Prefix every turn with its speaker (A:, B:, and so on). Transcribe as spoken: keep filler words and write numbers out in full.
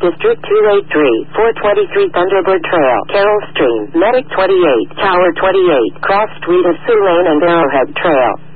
A: District two eighty-three, four twenty-three Thunderbird Trail, Carroll Stream, Medic twenty-eight, Tower twenty-eight, Cross Street of Sioux Lane and Arrowhead Trail.